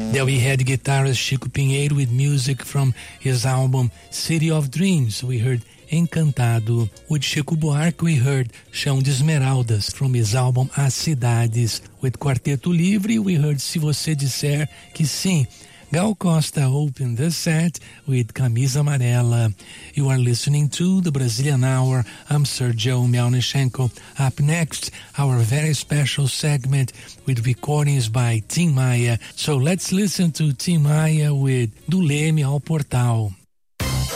There we had guitarist Chico Pinheiro with music from his album City of Dreams. We heard Encantado. With Chico Buarque, we heard Chão de Esmeraldas from his album As Cidades. With Quarteto Livre, we heard Se Você Disser Que Sim. Gal Costa opened the set with Camisa Amarela. You are listening to the Brazilian Hour. I'm Sergio Melnichenko. Up next, our very special segment with recordings by Tim Maia. So let's listen to Tim Maia with Do Leme ao Portal.